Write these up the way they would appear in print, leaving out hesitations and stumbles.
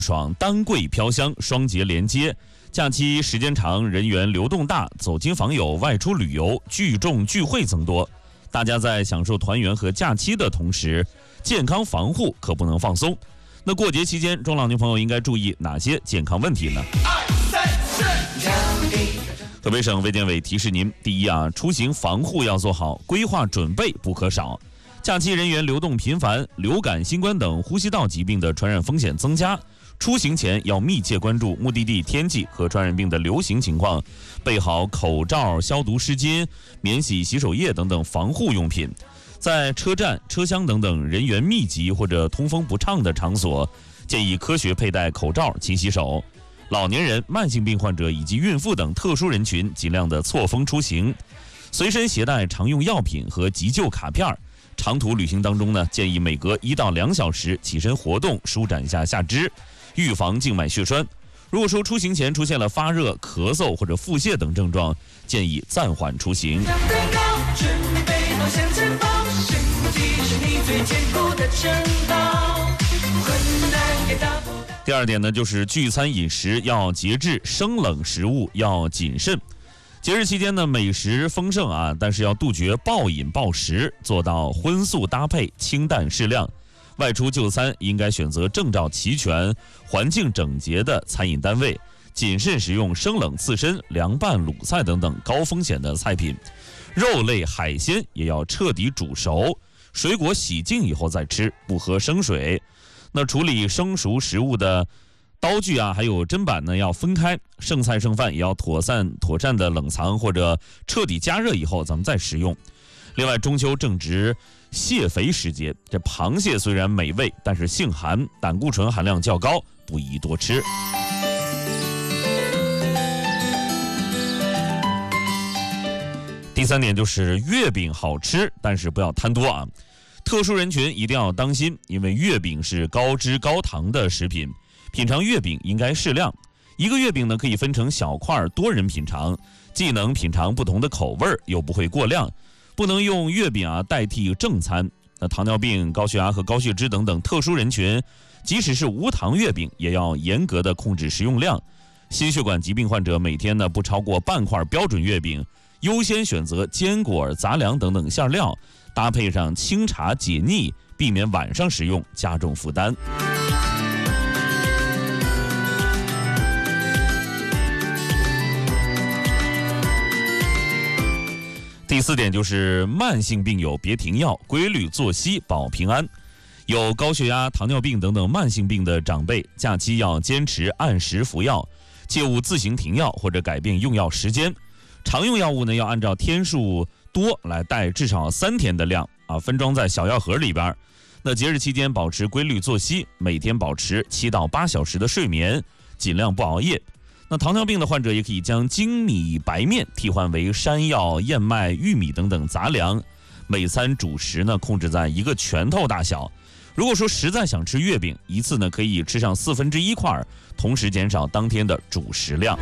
爽单柜飘香，双节连接。假期时间长，人员流动大，走亲访友、外出旅游、聚众聚会增多。大家在享受团圆和假期的同时，健康防护可不能放松。那过节期间，中老年朋友应该注意哪些健康问题呢？河北省卫健委提示您：第一出行防护要做好，规划准备不可少。假期人员流动频繁，流感、新冠等呼吸道疾病的传染风险增加。出行前要密切关注目的地天气和传染病的流行情况，备好口罩、消毒湿巾、免洗洗手液等等防护用品。在车站、车厢等等人员密集或者通风不畅的场所，建议科学佩戴口罩、勤洗手。老年人、慢性病患者以及孕妇等特殊人群尽量的错峰出行，随身携带常用药品和急救卡片。长途旅行当中呢，建议每隔1到2小时起身活动，舒展一下下肢，预防静脉血栓。如果说出行前出现了发热、咳嗽或者腹泻等症状，建议暂缓出行。第二点呢，就是聚餐饮食要节制，生冷食物要谨慎。节日期间呢，美食丰盛但是要杜绝暴饮暴食，做到荤素搭配，清淡适量。外出就餐应该选择证照齐全、环境整洁的餐饮单位，谨慎食用生冷刺身、凉拌卤菜等等高风险的菜品。肉类海鲜也要彻底煮熟，水果洗净以后再吃，不喝生水。那处理生熟食物的刀具还有砧板呢要分开，剩菜剩饭也要妥善的冷藏或者彻底加热以后咱们再食用。另外，中秋正值蟹肥时节，这螃蟹虽然美味，但是性寒，胆固醇含量较高，不宜多吃。第三点就是月饼好吃，但是不要贪多特殊人群一定要当心，因为月饼是高脂高糖的食品，品尝月饼应该适量。一个月饼呢可以分成小块，多人品尝，既能品尝不同的口味，又不会过量。不能用月饼代替正餐。那糖尿病、高血压和高血脂等等特殊人群，即使是无糖月饼，也要严格的控制食用量。心血管疾病患者每天呢不超过半块标准月饼，优先选择坚果、杂粮等等馅料，搭配上清茶解腻，避免晚上食用加重负担。第四点就是慢性病友别停药，规律作息保平安。有高血压、糖尿病等等慢性病的长辈，假期要坚持按时服药，切勿自行停药或者改变用药时间。常用药物呢要按照天数多来带至少3天的量分装在小药盒里边。那节日期间保持规律作息，每天保持7到8小时的睡眠，尽量不熬夜。那糖尿病的患者也可以将精米白面替换为山药、燕麦、玉米等等杂粮，每餐主食呢控制在1个拳头大小。如果说实在想吃月饼，一次呢可以吃上1/4块，同时减少当天的主食量。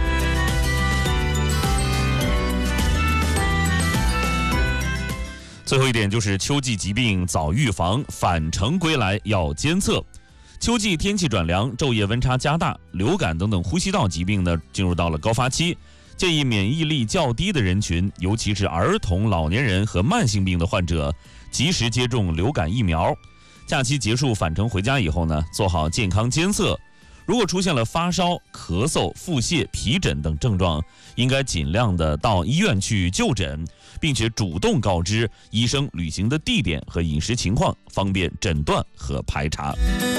最后一点就是秋季疾病早预防，返程归来要监测。秋季天气转凉，昼夜温差加大，流感等等呼吸道疾病呢进入到了高发期，建议免疫力较低的人群，尤其是儿童、老年人和慢性病的患者，及时接种流感疫苗。假期结束返程回家以后呢，做好健康监测，如果出现了发烧、咳嗽、腹泻、皮疹等症状，应该尽量的到医院去就诊，并且主动告知医生旅行的地点和饮食情况，方便诊断和排查。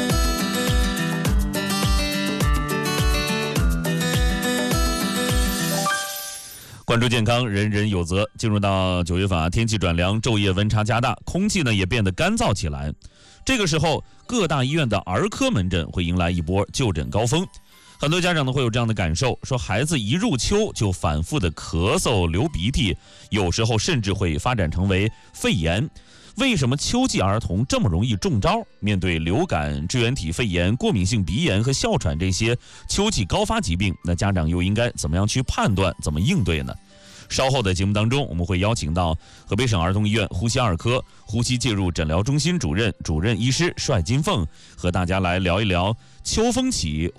关注健康，人人有责。进入到9月份天气转凉，昼夜温差加大，空气呢也变得干燥起来。这个时候，各大医院的儿科门诊会迎来一波就诊高峰。很多家长呢会有这样的感受，说孩子一入秋就反复的咳嗽、流鼻涕，有时候甚至会发展成为肺炎。为什么秋季儿童这么容易中招？面对流感、支原体肺炎、过敏性鼻炎和哮喘这些秋季高发疾病，那家长又应该怎么样去判断、怎么应对呢？稍后的节目当中，我们会邀请到河北省儿童医院呼吸二科呼吸介入诊疗中心主任医师帅金凤，和大家来聊一聊秋风起，